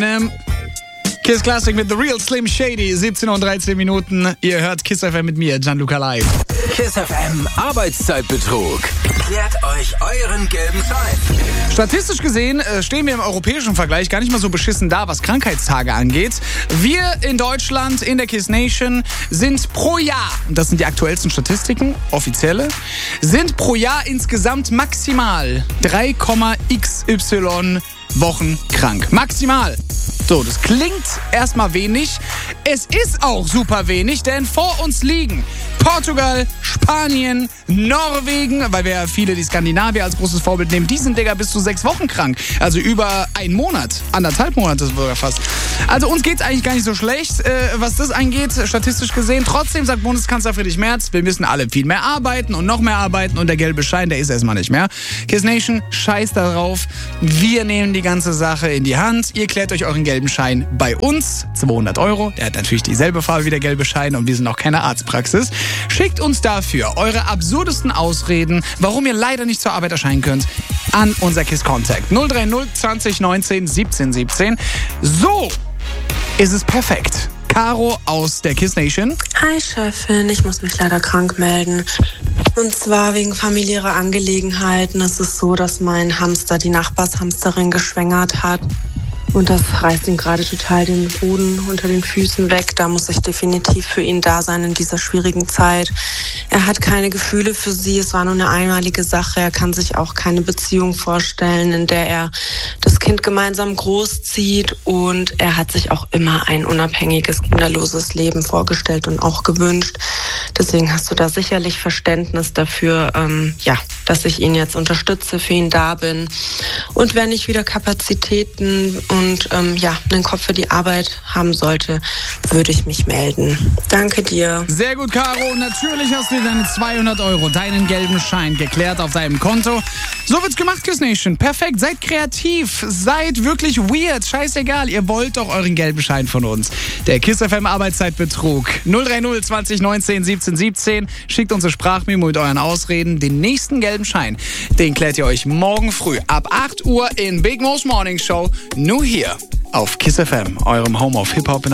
Kiss Classic mit The Real Slim Shady, 17 und 13 Minuten. Ihr hört Kiss FM mit mir, Gianluca Live. Kiss FM Arbeitszeitbetrug. Klärt euch euren gelben Schein. Statistisch gesehen stehen wir im europäischen Vergleich gar nicht mal so beschissen da, was Krankheitstage angeht. Wir in Deutschland, in der Kiss Nation, sind pro Jahr, und das sind die aktuellsten Statistiken, offizielle, sind pro Jahr insgesamt maximal 3,xy Wochen krank. Maximal. So, das klingt erstmal wenig. Es ist auch super wenig, denn vor uns liegen Portugal, Spanien, Norwegen, weil wir ja viele die Skandinavier als großes Vorbild nehmen, die sind, Digga, bis zu 6 Wochen krank. Also über einen Monat, 1,5 Monate sogar fast. Also uns geht's eigentlich gar nicht so schlecht, was das angeht, statistisch gesehen. Trotzdem sagt Bundeskanzler Friedrich Merz, wir müssen alle viel mehr arbeiten und noch mehr arbeiten und der gelbe Schein, der ist erstmal nicht mehr. Kiss Nation, scheiß darauf. Wir nehmen die ganze Sache in die Hand. Ihr klärt euch euren gelben Schein bei uns. 200 €. Der hat natürlich dieselbe Farbe wie der gelbe Schein und wir sind auch keine Arztpraxis. Schickt uns dafür eure absurdesten Ausreden, warum ihr leider nicht zur Arbeit erscheinen könnt, an unser Kiss Contact 030 20 19 17 17. So ist es perfekt. Caro aus der Kiss Nation. Hi Chefin, ich muss mich leider krank melden. Und zwar wegen familiärer Angelegenheiten. Es ist so, dass mein Hamster die Nachbarshamsterin geschwängert hat. Und das reißt ihm gerade total den Boden unter den Füßen weg. Da muss ich definitiv für ihn da sein in dieser schwierigen Zeit. Er hat keine Gefühle für sie. Es war nur eine einmalige Sache. Er kann sich auch keine Beziehung vorstellen, in der er das Kind gemeinsam großzieht. Und er hat sich auch immer ein unabhängiges, kinderloses Leben vorgestellt und auch gewünscht. Deswegen hast du da sicherlich Verständnis dafür, dass ich ihn jetzt unterstütze, für ihn da bin. Und wenn ich wieder Kapazitäten und einen Kopf für die Arbeit haben sollte, würde ich mich melden. Danke dir. Sehr gut, Caro. Natürlich hast du deine 200 €, deinen gelben Schein geklärt auf deinem Konto. So wird's gemacht, Kiss Nation. Perfekt. Seid kreativ. Seid wirklich weird. Scheißegal. Ihr wollt doch euren gelben Schein von uns. Der Kiss FM Arbeitszeitbetrug. 030 20 19 17 17. Schickt uns eine Sprachmemo mit euren Ausreden. Den nächsten gelben Schein, den klärt ihr euch morgen früh ab 8 Uhr in Big Mo's Morning Show. Nur hier auf Kiss FM, eurem Home of Hip-Hop in